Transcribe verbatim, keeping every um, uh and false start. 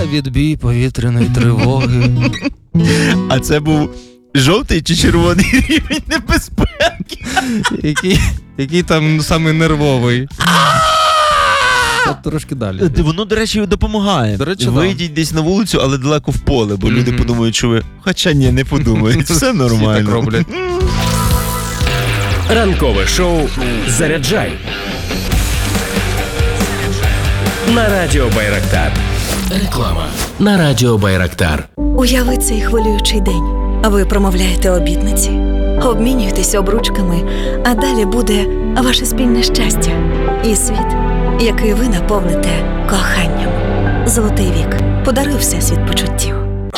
відбій повітряної тривоги. А це був жовтий чи червоний рівень небезпеки? Який, який там самий нервовий. Це трошки далі. Воно, до речі, допомагає. До речі, вийдіть десь на вулицю, але далеко в поле, бо mm-hmm. люди подумають, що ви... Хоча ні, не подумають. Все нормально. Всі так роблять. Ранкове шоу «Заряджай» на Радіо Байрактар. Реклама на Радіо Байрактар. Уяви цей хвилюючий день. Ви промовляєте обітниці, обмінюєтеся обручками, а далі буде ваше спільне щастя і світ, який ви наповните коханням. Золотий вік подарує всесвіт почуттів.